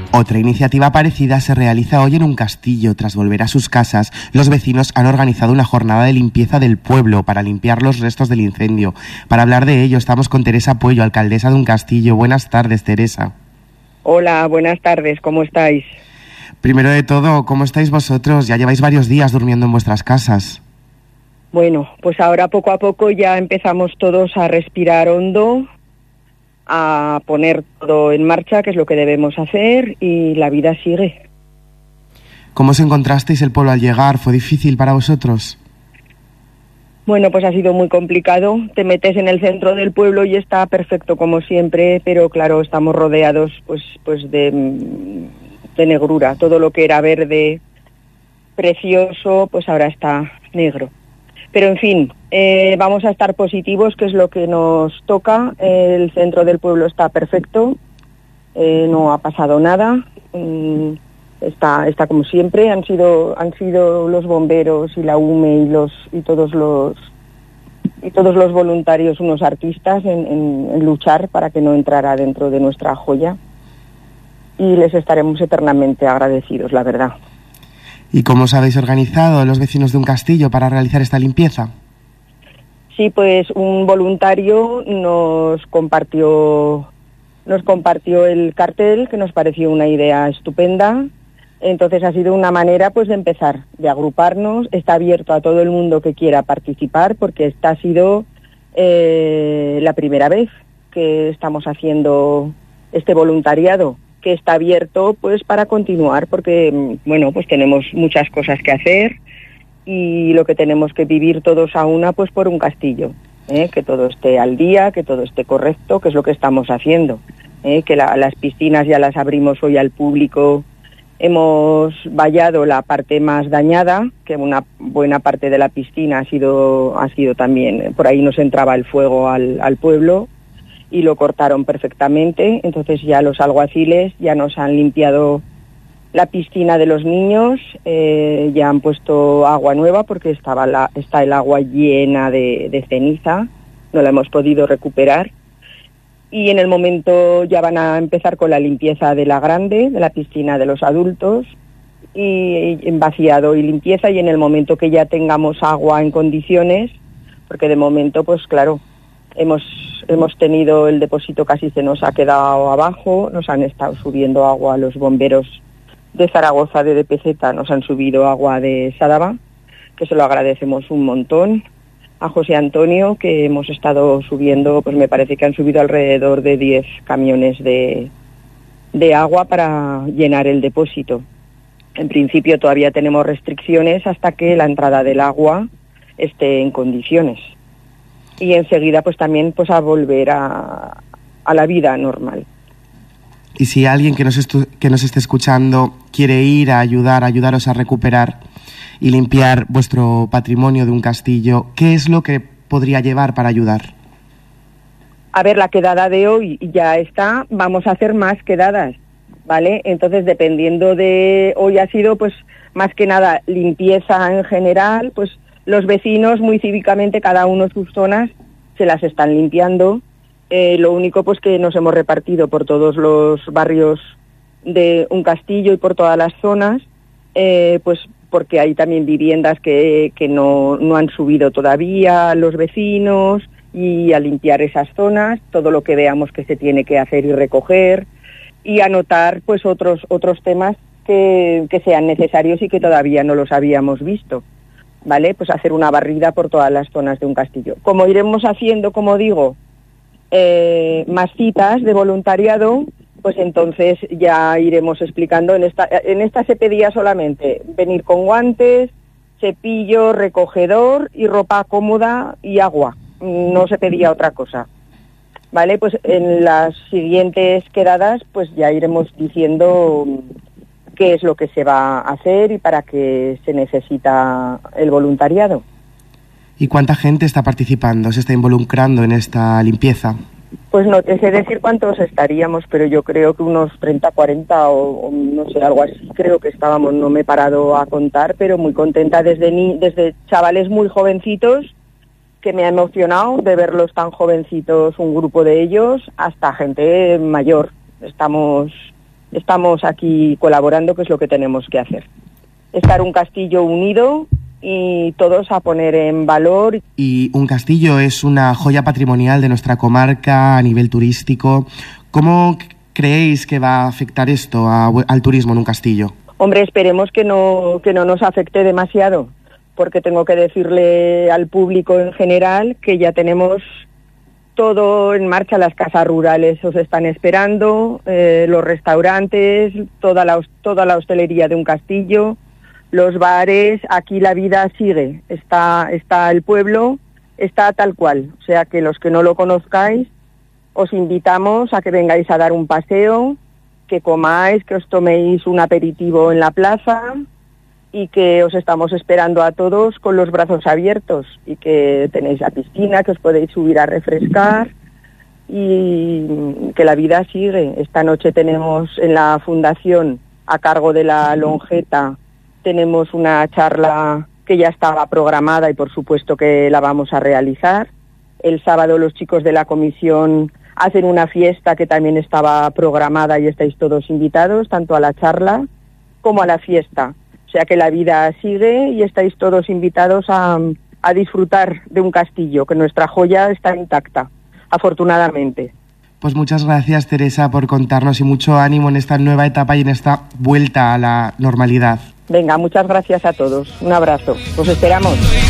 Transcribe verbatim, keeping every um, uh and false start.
Otra iniciativa parecida se realiza hoy en un castillo. Tras volver a sus casas, los vecinos han organizado una jornada de limpieza del pueblo para limpiar los restos del incendio. Para hablar de ello estamos con Teresa Puello, alcaldesa de un castillo. Buenas tardes, Teresa. Hola, buenas tardes, ¿cómo estáis? Primero de todo, ¿cómo estáis vosotros? Ya lleváis varios días durmiendo en vuestras casas. Bueno, pues ahora poco a poco ya empezamos todos a respirar hondo, a poner todo en marcha, que es lo que debemos hacer, y la vida sigue. ¿Cómo os encontrasteis el pueblo al llegar? ¿Fue difícil para vosotros? Bueno, pues ha sido muy complicado. Te metes en el centro del pueblo y está perfecto como siempre, pero claro, estamos rodeados pues, pues de, de negrura. Todo lo que era verde, precioso, pues ahora está negro. Pero en fin, eh, vamos a estar positivos, que es lo que nos toca. El centro del pueblo está perfecto, eh, no ha pasado nada, mm, está, está como siempre. Han sido, han sido los bomberos y la U M E y los y todos los y todos los voluntarios unos artistas en, en, en luchar para que no entrara dentro de nuestra joya. Y les estaremos eternamente agradecidos, la verdad. ¿Y cómo os habéis organizado los vecinos de un castillo para realizar esta limpieza? Sí, pues un voluntario nos compartió, nos compartió el cartel, que nos pareció una idea estupenda. Entonces ha sido una manera pues de empezar, de agruparnos. Está abierto a todo el mundo que quiera participar, porque esta ha sido eh, la primera vez que estamos haciendo este voluntariado, que está abierto pues para continuar, porque bueno, pues tenemos muchas cosas que hacer y lo que tenemos que vivir todos a una pues por un castillo, ¿eh? Que todo esté al día, que todo esté correcto, que es lo que estamos haciendo, ¿eh? Que la, las piscinas ya las abrimos hoy al público. Hemos vallado la parte más dañada, que una buena parte de la piscina ha sido ha sido también, por ahí nos entraba el fuego al, al pueblo, y lo cortaron perfectamente. Entonces ya los alguaciles ya nos han limpiado la piscina de los niños, eh, ya han puesto agua nueva porque estaba la, está el agua llena de, de ceniza, no la hemos podido recuperar. Y en el momento ya van a empezar con la limpieza de la grande, de la piscina de los adultos, y, y en vaciado y limpieza, y en el momento que ya tengamos agua en condiciones, porque de momento pues claro, hemos hemos tenido el depósito, casi se nos ha quedado abajo, nos han estado subiendo agua los bomberos de Zaragoza, de D P Z, nos han subido agua de Sádava, que se lo agradecemos un montón. A José Antonio, que hemos estado subiendo, pues me parece que han subido alrededor de diez camiones de, de agua para llenar el depósito. En principio todavía tenemos restricciones hasta que la entrada del agua esté en condiciones. Y enseguida pues también pues a volver a, a la vida normal. Y si alguien que nos, estu- que nos esté escuchando quiere ir a ayudar, a ayudaros a recuperar y limpiar vuestro patrimonio de un castillo, ¿qué es lo que podría llevar para ayudar? A ver, la quedada de hoy ya está, vamos a hacer más quedadas, ¿vale? Entonces, dependiendo de... Hoy ha sido, pues, más que nada limpieza en general, pues los vecinos muy cívicamente, cada uno sus zonas, se las están limpiando. Eh, lo único, pues, que nos hemos repartido por todos los barrios de un castillo y por todas las zonas, eh, pues porque hay también viviendas que, que no, no han subido todavía los vecinos, y a limpiar esas zonas, todo lo que veamos que se tiene que hacer y recoger, y anotar pues otros otros temas que, que sean necesarios y que todavía no los habíamos visto, ¿vale? Pues hacer una barrida por todas las zonas de un castillo. Como iremos haciendo, como digo, eh, más citas de voluntariado, pues entonces ya iremos explicando. En esta, en esta se pedía solamente venir con guantes, cepillo, recogedor y ropa cómoda y agua. No se pedía otra cosa, ¿vale? Pues en las siguientes quedadas pues ya iremos diciendo qué es lo que se va a hacer y para qué se necesita el voluntariado. ¿Y cuánta gente está participando, se está involucrando en esta limpieza? Pues no te sé decir cuántos estaríamos, pero yo creo que unos treinta, cuarenta o, o no sé, algo así. Creo que estábamos, no me he parado a contar, pero muy contenta desde, ni, desde chavales muy jovencitos, que me ha emocionado de verlos tan jovencitos, un grupo de ellos, hasta gente mayor. Estamos estamos aquí colaborando, que es lo que tenemos que hacer. Estar un castillo unido y todos a poner en valor. Y un castillo es una joya patrimonial de nuestra comarca a nivel turístico. ¿Cómo creéis que va a afectar esto a, al turismo en un castillo? Hombre, esperemos que no, que no nos afecte demasiado, porque tengo que decirle al público en general que ya tenemos todo en marcha. Las casas rurales os están esperando, eh, los restaurantes, toda la, toda la hostelería de un castillo, los bares. Aquí la vida sigue, está, está el pueblo, está tal cual. O sea que los que no lo conozcáis, os invitamos a que vengáis a dar un paseo, que comáis, que os toméis un aperitivo en la plaza y que os estamos esperando a todos con los brazos abiertos, y que tenéis la piscina, que os podéis subir a refrescar y que la vida sigue. Esta noche tenemos en la fundación, a cargo de la Longeta, tenemos una charla que ya estaba programada y por supuesto que la vamos a realizar. El sábado los chicos de la comisión hacen una fiesta que también estaba programada y estáis todos invitados, tanto a la charla como a la fiesta. O sea que la vida sigue y estáis todos invitados a, a disfrutar de un castillo, que nuestra joya está intacta, afortunadamente. Pues muchas gracias, Teresa, por contarnos, y mucho ánimo en esta nueva etapa y en esta vuelta a la normalidad. Venga, muchas gracias a todos. Un abrazo. Os esperamos.